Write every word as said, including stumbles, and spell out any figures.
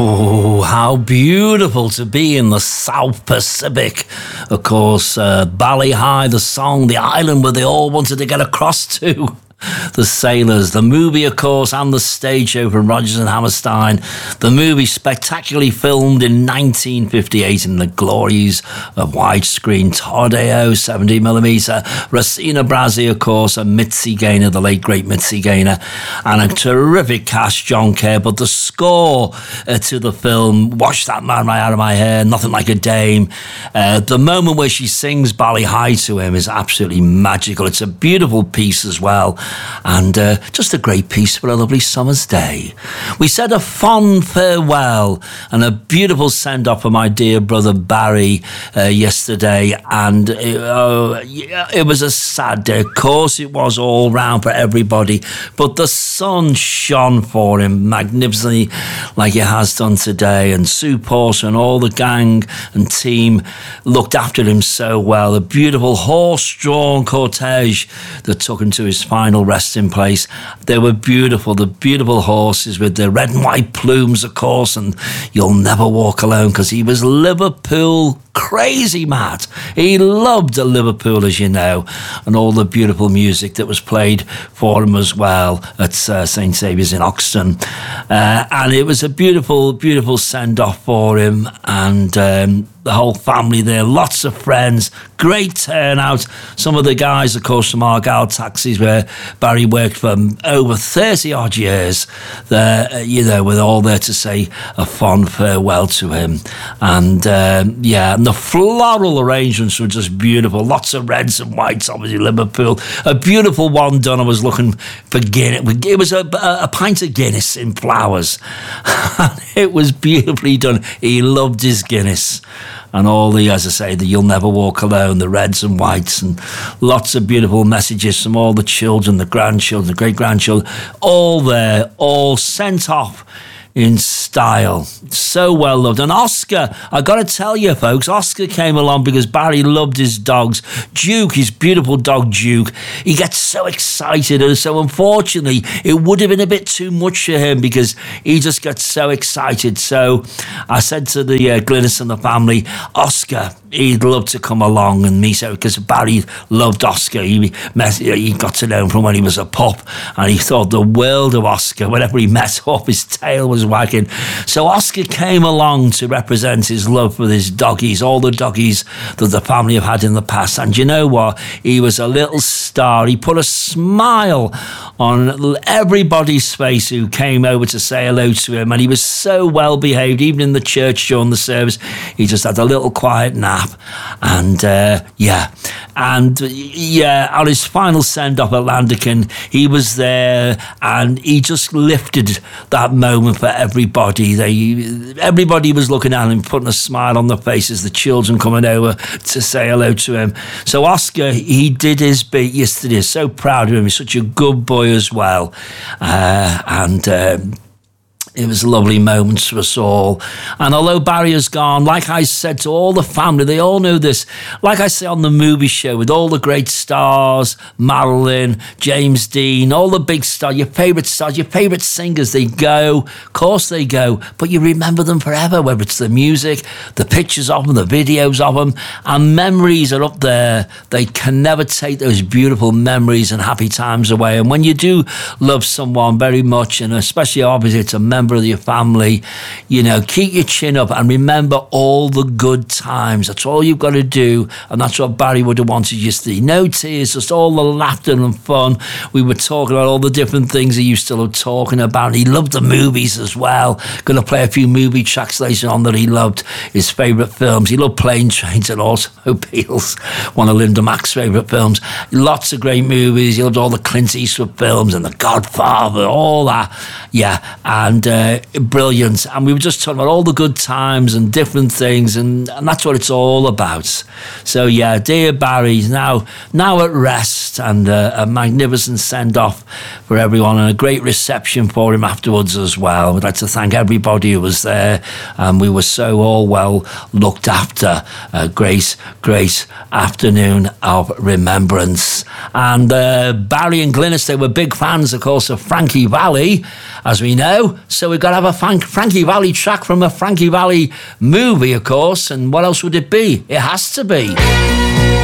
Oh, how beautiful to be in the South Pacific. Of course, uh, Bali High, the song, the island where they all wanted to get across to. The Sailors, the movie, of course, and the stage show from Rodgers and Hammerstein. The movie spectacularly filmed in nineteen fifty-eight in the glories of widescreen Tardeo, seventy millimeter, Rosina Brazzi, of course, and Mitzi Gaynor, the late great Mitzi Gaynor, and a terrific cast, John Kerr. But the score uh, to the film, Wash That Man Right Out of My Hair, Nothing Like a Dame. Uh, the moment where she sings Bali High to him is absolutely magical. It's a beautiful piece as well. And uh, just a great piece for a lovely summer's day. We said a fond farewell and a beautiful send-off for my dear brother Barry uh, yesterday, and it, uh, it was a sad day. Of course it was all round for everybody, but the sun shone for him magnificently like it has done today, and Sue Porter and all the gang and team looked after him so well. A beautiful horse-drawn cortege that took him to his final resting place. They were beautiful, the beautiful horses with their red and white plumes, of course, and You'll Never Walk Alone, because he was Liverpool crazy mad. He loved Liverpool, as you know, and all the beautiful music that was played for him as well at uh, Saint Saviour's in Oxton. Uh, and it was a beautiful, beautiful send-off for him, and um, the whole family there, lots of friends, great turnout. Some of the guys, of course, from Argyle Taxis, where Barry worked for over thirty odd years, there, you know, were all there to say a fond farewell to him. And um, yeah, and the floral arrangements were just beautiful. Lots of reds and whites, obviously, Liverpool. A beautiful one done. I was looking for Guinness. It was a, a pint of Guinness in flowers. And it was beautifully done. He loved his Guinness. And all the, as I say, the You'll Never Walk Alone, the reds and whites, and lots of beautiful messages from all the children, the grandchildren, the great-grandchildren, all there, all sent off in style. So well loved. And Oscar, I got to tell you, folks, Oscar came along because Barry loved his dogs. Duke, his beautiful dog Duke, he gets so excited, and so unfortunately it would have been a bit too much for him because he just gets so excited. So I said to the uh, Glynis and the family, Oscar, he'd love to come along and meet him, because Barry loved Oscar. He met, he got to know him from when he was a pup, and he thought the world of Oscar. Whenever he met up, his tail was wagging. So Oscar came along to represent his love for his doggies, all the doggies that the family have had in the past. And you know what? He was a little star. He put a smile on everybody's face who came over to say hello to him, and he was so well behaved. Even in the church during the service, he just had a little quiet nap. And uh, yeah, and yeah, on his final send-off at Landican, he was there, and he just lifted that moment for everybody. They, everybody was looking at him, putting a smile on their faces, the children coming over to say hello to him. So Oscar, he did his bit yesterday. So proud of him. He's such a good boy as well. Uh, and... Um, It was lovely moments for us all. And although Barry has gone, like I said to all the family, they all know this. Like I say on the movie show, with all the great stars, Marilyn, James Dean, all the big stars, your favourite stars, your favourite singers, they go. Of course they go. But you remember them forever, whether it's the music, the pictures of them, the videos of them. And memories are up there. They can never take those beautiful memories and happy times away. And when you do love someone very much, and especially obviously it's a member of your family, you know, keep your chin up and remember all the good times. That's all you've got to do, and that's what Barry would have wanted you to see. No tears, just all the laughter and fun. We were talking about all the different things he used to love talking about. He loved the movies as well. Going to play a few movie tracks later on that he loved, his favourite films. He loved Plane, Trains and Automobiles, one of Linda Mack's favourite films. Lots of great movies. He loved all the Clint Eastwood films and The Godfather, all that. Yeah, and Uh, brilliant. And we were just talking about all the good times and different things, and, and that's what it's all about. So yeah, dear Barry's now now at rest, and uh, a magnificent send-off for everyone, and a great reception for him afterwards as well. We'd like to thank everybody who was there, and we were so all well looked after. A great, great afternoon of remembrance. And uh, Barry and Glynis, they were big fans, of course, of Frankie Valli, as we know. so we've got to have a Frank- Frankie Valli track from a Frankie Valli movie, of course. And what else would it be? It has to be